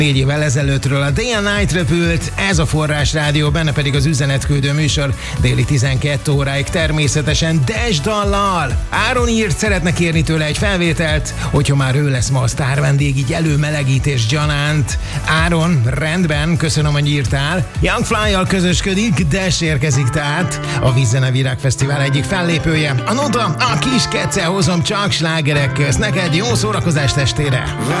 4 évvel ezelőttről a Day and Night repült, ez a Forrás Rádió, benne pedig az üzenetküldő műsor déli 12 óráig természetesen Dash dallal. Áron írt, szeretne kérni tőle egy felvételt, hogyha már ő lesz ma a sztár vendég, így előmelegítés gyanánt. Áron, rendben, köszönöm, hogy írtál. Young Fly-jal közösködik, Dash érkezik tehát, a Vízzene Virágfesztivál egyik fellépője. A Noda, a kis kece, hozom csak slágerek közt. Neked jó szórakozást estére!